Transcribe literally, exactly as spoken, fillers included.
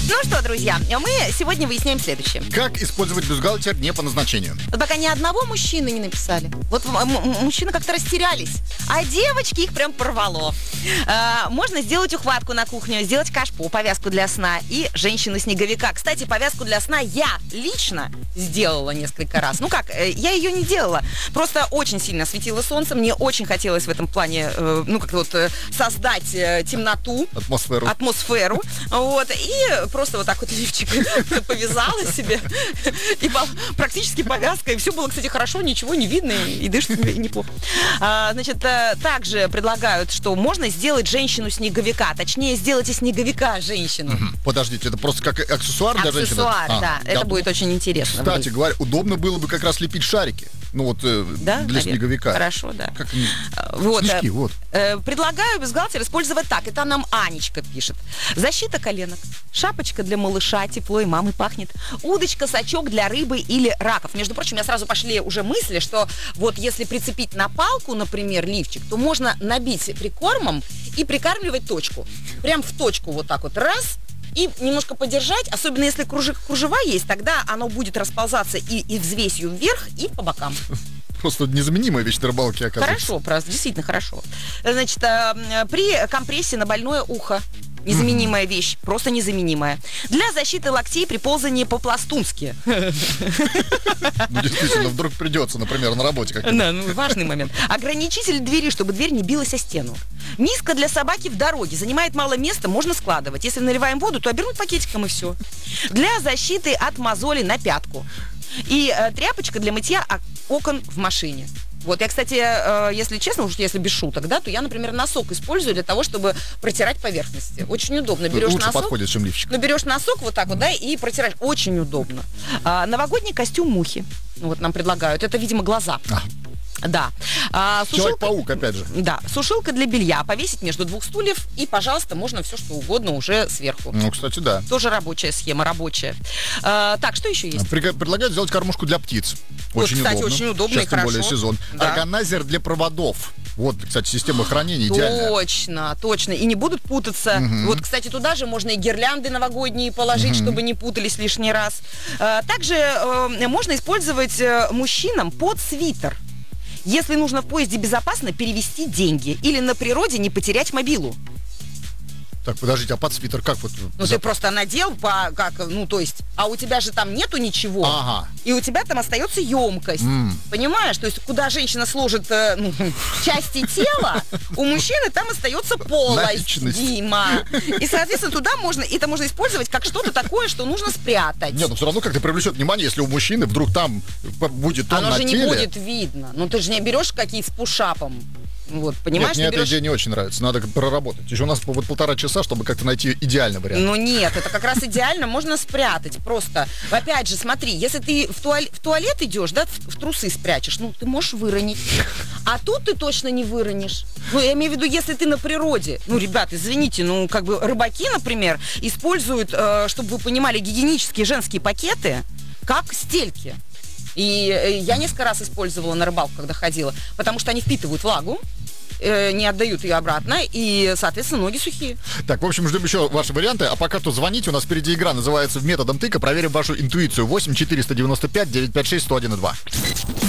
Ну что, друзья, мы сегодня выясняем следующее. Как использовать бюстгальтер не по назначению? Вот пока ни одного мужчины не написали. Вот м- м- мужчины как-то растерялись, а девочки их прям порвало. А, можно сделать ухватку на кухню, сделать кашпо, повязку для сна и женщину-снеговика. Кстати, повязку для сна я лично сделала несколько раз. Ну как, я ее не делала. Просто очень сильно светило солнце. Мне очень хотелось в этом плане, э, ну как вот, э, создать э, темноту. Атмосферу. Атмосферу. Вот. И просто вот так вот лифчик повязала себе. И практически повязка. И все было, кстати, хорошо, ничего не видно. И дышит неплохо. А, значит, также предлагают, что можно сделать женщину-снеговика. Точнее, сделать из снеговика женщину. Угу. Подождите, это просто как аксессуар для женщины? Аксессуар, а, да. Это будет очень интересно. Кстати говоря, удобно было бы как раз лепить шарики. Ну вот э, да, для наверное. Снеговика. Хорошо, да. Как они... вот, Снежки, вот. Э, предлагаю бюстгальтер использовать так. Это нам Анечка пишет. Защита коленок, шапочка для малыша, тепло и мамы пахнет, удочка, сачок для рыбы или раков. Между прочим, у меня сразу пошли уже мысли, что вот если прицепить на палку, например, лифчик, то можно набить прикормом и прикармливать точку. Прям в точку вот так вот раз. И немножко подержать, особенно если кружи, кружева есть, тогда оно будет расползаться и, и взвесью вверх, и по бокам. Просто незаменимая вещь на рыбалке, оказывается. Хорошо, просто действительно хорошо. Значит, при компрессе на больное ухо незаменимая вещь, просто незаменимая. Для защиты локтей при ползании по-пластунски. Ну, действительно, вдруг придется, например, на работе как-то. Да, ну, важный момент. Ограничитель двери, чтобы дверь не билась о стену. Миска для собаки в дороге. Занимает мало места, можно складывать. Если наливаем воду, то обернуть пакетиком и все. Для защиты от мозоли на пятку. И э, тряпочка для мытья окон в машине. Вот, я, кстати, э, если честно, уж если без шуток, да, то я, например, носок использую для того, чтобы протирать поверхности. Очень удобно. Берешь Лучше носок, подходит, чем лифчик. Ну, берешь носок вот так вот, да, и протираешь. Очень удобно. А, новогодний костюм мухи. Вот нам предлагают. Это, видимо, глаза. А. Да. А, сушилка... Человек-паук, опять же. Да. Сушилка для белья. Повесить между двух стульев. И, пожалуйста, можно все, что угодно уже сверху. Ну, кстати, да. Тоже рабочая схема, рабочая. А, так, что еще есть? Предлагают сделать кормушку для птиц. Вот, очень кстати, удобно. очень удобно Сейчас и тем хорошо. более сезон. Да. Органайзер для проводов. Вот, кстати, система хранения идеальная. Точно, точно. И не будут путаться. Угу. Вот, кстати, туда же можно и гирлянды новогодние положить, угу. чтобы не путались лишний раз. А, также э, можно использовать э, мужчинам под свитер. Если нужно в поезде безопасно перевести деньги или на природе не потерять мобилу. Так, подождите, а под свитер как вот? Ну, за... ты просто надел, по, как, ну, то есть, а у тебя же там нету ничего, ага. и у тебя там остается емкость, mm. понимаешь? То есть, куда женщина сложит э, ну, части тела, у мужчины там остается полость, Дима. И, соответственно, туда можно, это можно использовать как что-то такое, что нужно спрятать. Нет, но все равно как-то привлечет внимание, если у мужчины вдруг там будет он Оно на же теле. не будет видно. Ну, ты же не берешь какие-то с пушапом. Вот, понимаешь, нет, мне берешь... эта идея не очень нравится. Надо проработать. Еще у нас вот полтора часа, чтобы как-то найти идеальный вариант. Ну нет, это как раз идеально можно спрятать. Просто, опять же, смотри, если ты в, туалет, в туалет идешь, да, в, в трусы спрячешь, ну, ты можешь выронить. А тут ты точно не выронишь. Ну, я имею в виду, если ты на природе. Ну, ребят, извините, ну, как бы рыбаки, например, используют, э, чтобы вы понимали, гигиенические женские пакеты, как стельки. И я несколько раз использовала на рыбалку, когда ходила, потому что они впитывают влагу, э, не отдают ее обратно, и, соответственно, ноги сухие. Так, в общем, ждем еще ваши варианты, а пока то звоните, у нас впереди игра, называется «Методом тыка». Проверим вашу интуицию. восемь четыреста девяносто пять девятьсот пятьдесят шесть сто один и два.